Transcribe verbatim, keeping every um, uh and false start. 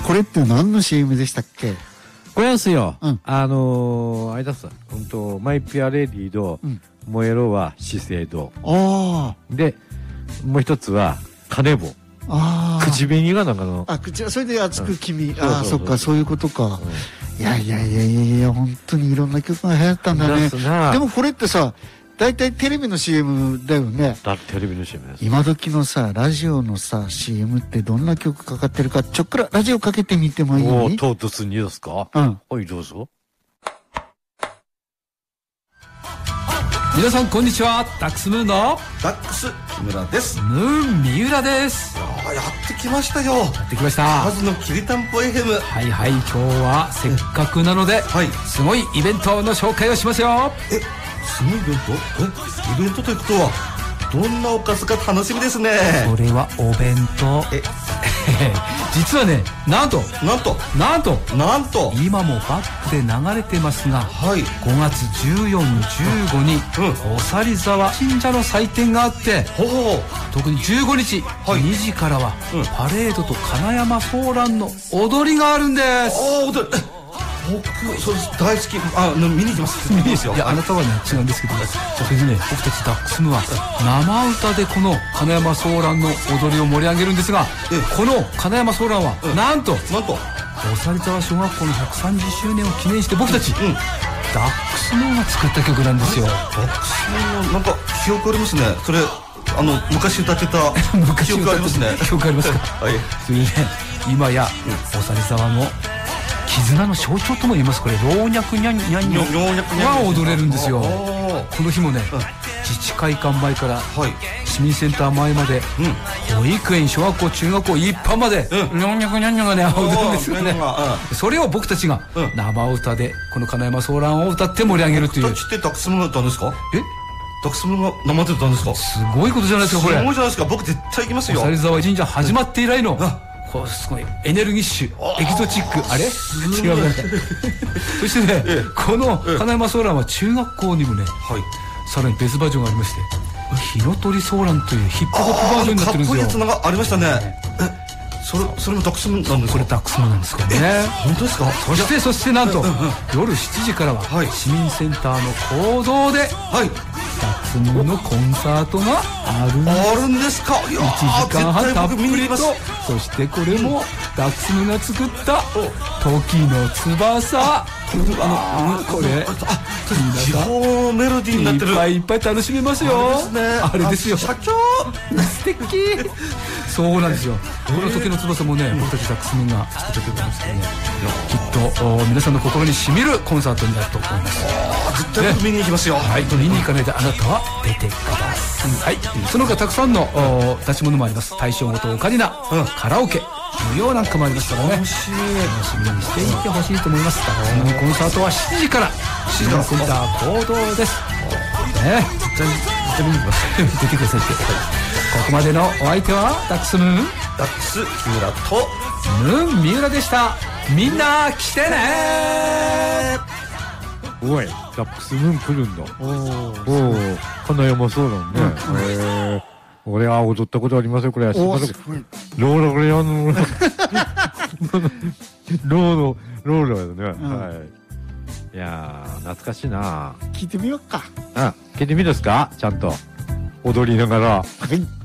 これって何の シーエム でしたっけ？ これですよ、 うん、 あのー、あれださ、本当マイピアレディと、うん、燃えろは資生堂。 ああ。 で、もう一つは、金棒。 ああ。 口紅がなんかの。 あ、口、それで熱く君。うん、ああ、そっか、そういうことか。うん、いやいやいやいやいや、本当にいろんな曲が流行ったんだね。でもこれってさ、大体テレビの シーエム だよね。 だテレビの シーエム です。 今時のさ、ラジオのさ、シーエム ってどんな曲かかってるか、ちょっくらラジオかけてみてもいい？ おー、唐突にですか？うん。はい、どうぞ。 皆さんこんにちは。ダックスムーンのダックス木村です。 ムーン三浦です。 やってきましたよ。 やってきました。 まずのきりたんぽ エフエム。 はいはい、今日はせっかくなので、はい、すごいイベントの紹介をしますよ。 え、すごいイベント？え、イベントということはどんなおかずか楽しみですね。 それはお弁当。え実はね、なんとなんとなんとなんと今もバックで流れてますが、はい、ごがつじゅうよっか、じゅうごに、うん、おさり沢神社の祭典があって、ほほ特にじゅうごにち、はい、にじからは、うん、パレードと金山ソーランの踊りがあるんです。 ああ、踊り僕そう大好き。あの見に行きます。見に行きますよ。 いや、あなたはね違うんですけど、それでね、僕たちダックスムは生歌でこの金山ソーランの踊りを盛り上げるんですが、この金山ソーランは、うん、なんとなんとおさり沢小学校のひゃくさんじゅっしゅうねんを記念して僕たち、うん、ダックスムーンが作った曲なんですよ。 ダックスムーンのなんか記憶ありますね。それあの昔歌ってた記憶ありますね。 記憶ありますか？はい。それでね、今やおさり沢の絆の象徴とも言います。これ老若にゃんにゃんにゃんが踊れるんですよ。この日もね、自治会館前から市民センター前まで、保育園、小学校、中学校一般まで老若にゃんにゃんがね踊るんですよね。それを僕たちが生歌でこの金山ソーランを歌って盛り上げるという。 僕たちってダックスムーンだったんですか？え、ダックスムーンが生で歌ったんですか？ すごいことじゃないですかこれ。 すごいじゃないですか。僕絶対行きますよ。 おさり沢神社始まって以来のこうすごいエネルギッシュエキゾチック、あれ違うね。そしてね、この金山ソーランは中学校にもね、さらに別バージョンがありまして、火の鳥ソーランというヒップホップバージョンになってるんですよ。 かっこいいやつがありましたね。え、それそれもダックスムーンなんですか？ これダックスムーンなんですかね。 本当ですか？ そしてそしてなんと夜しちじからは市民センターの講堂でダックスムーンのコンサートがあるんです。 あるんですか？いちじかんはんたっぷりと。そしてこれもダックスムーンが作った時の翼。これ地方メロディーになってる。 いっぱいいっぱい楽しめますよ。あれですよ。 社長素敵。そうなんですよ。この時の翼もね、僕たちダックスムーンが作った曲なんですけどね、きっと皆さんの心に染みるコンサートになると思います。 絶対見に行きますよ。 はい、見に行かないであなたは出てください。その他たくさんの出し物もあります。大正琴オカリナ、カラオケ、無料なんかもありますからね。楽しみにしていてほしいと思います。ダックスムーンコンサートはしちじから市民センター講堂です。ね、絶対絶対見に行きます。出てくださいって。ここまでのお相手はダックスムーン、 ダックス木村とムーン三浦でした。みんな来てねー。おい、ダックスムーン来るんだ。おお、金山そうだね。へえ。俺は踊ったことありません。これはすごい。ローラこれあのローロローラだね。はい。いやー、懐かしいな。 聞いてみようか。 あ、聞いてみるですか？ちゃんと踊りながら。 はい。